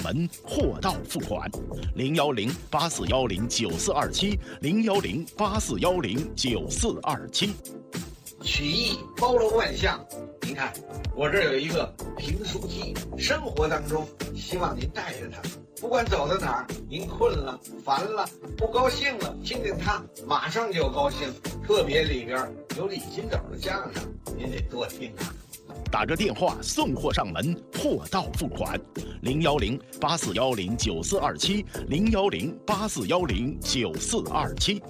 门，货到付款。01084109427，01084109427。 曲艺包罗万象，您看，我这儿有一个评书机，生活当中希望您带着它，不管走到哪儿，您困了、烦了、不高兴了，听听它，马上就高兴。特别里边有李金斗的相声，您得多听啊。 打个电话送货上门，货到付款。01084109427，01084109427。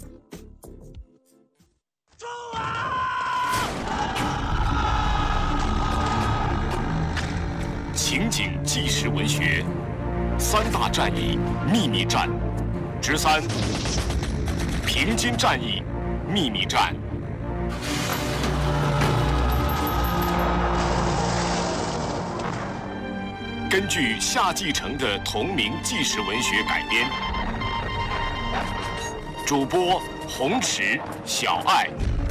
情景纪实文学三大战役秘密战之3：平津战役秘密战。根据夏继承的同名纪实文学改编，主播洪池、小爱。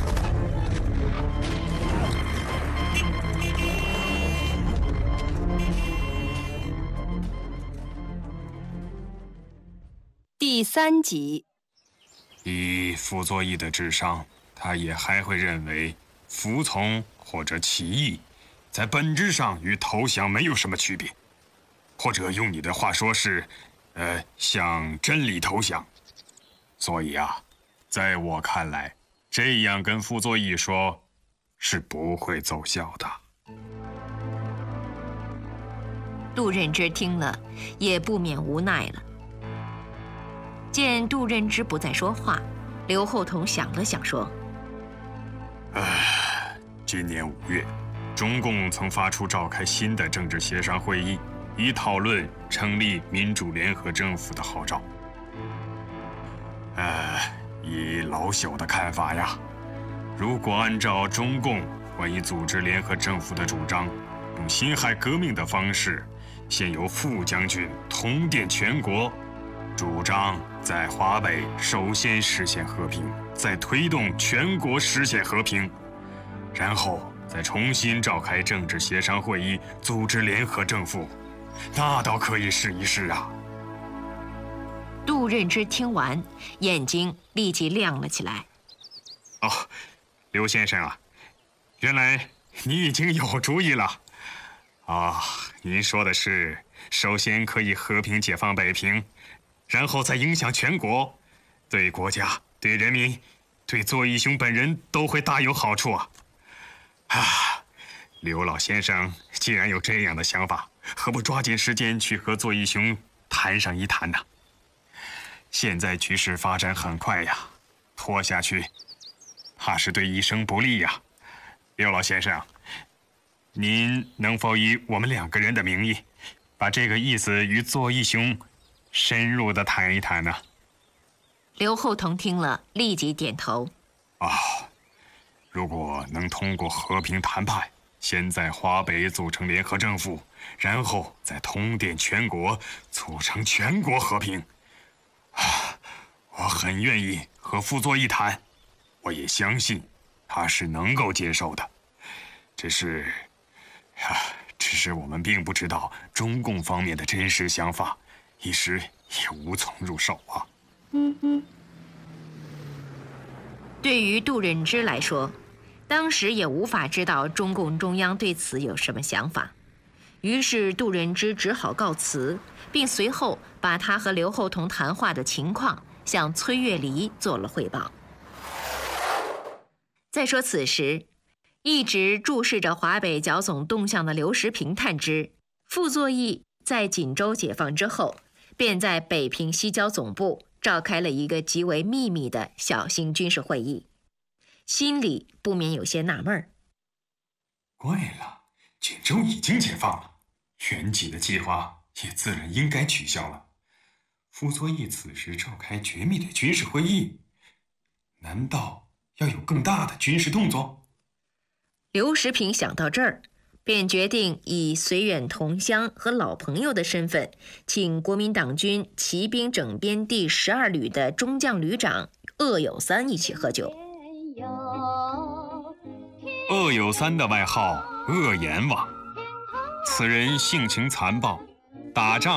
第3集。 以傅作义的智商，他也还会认为服从或者起义，在本质上与投降没有什么区别，或者用你的话说是，向真理投降。所以啊，在我看来，这样跟傅作义说，是不会奏效的。 杜任之听了，也不免无奈了。见杜任之不再说话，刘厚同想了想说：“ 今年5月，中共曾发出召开新的政治协商会议，以讨论成立民主联合政府的号召。以老朽的看法呀，如果按照中共关于组织联合政府的主张，用辛亥革命的方式，先由傅将军通电全国，主张在华北首先实现和平，再推动全国实现和平，然后再重新召开政治协商会议，组织联合政府，那倒可以试一试啊。” 杜任之听完，眼睛立即亮了起来。 “哦，刘先生啊，原来你已经有主意了。您说的是，首先可以和平解放北平，然后再影响全国，对国家、对人民、对作义兄本人都会大有好处啊！刘老先生既然有这样的想法，何不抓紧时间去和作义兄谈上一谈呢？现在局势发展很快呀，拖下去，怕是对一生不利呀。刘老先生，您能否以我们2个人的名义，把这个意思与作义兄深入的谈一谈呢？” 刘厚同听了，立即点头。 如果能通过和平谈判，先在华北组成联合政府，然后再通电全国，促成全国和平，我很愿意和傅作义谈，我也相信他是能够接受的。只是我们并不知道中共方面的真实想法，一时也无从入手啊。 对于杜任之来说，当时也无法知道中共中央对此有什么想法，于是杜任之只好告辞，并随后把他和刘厚同谈话的情况向崔月离做了汇报。再说此时，一直注视着华北剿总动向的刘时平探知，傅作义在锦州解放之后，便在北平西郊总部召开了一个极为秘密的小型军事会议，心里不免有些纳闷儿。 怪了，锦州已经解放了，原计的计划也自然应该取消了。傅作义此时召开绝密的军事会议，难道要有更大的军事动作？ 刘时平想到这儿，便决定以绥远同乡和老朋友的身份，请国民党军骑兵整编第12旅的中将旅长鄂有三一起喝酒。 鄂有三的外号鄂阎王，此人性情残暴，打仗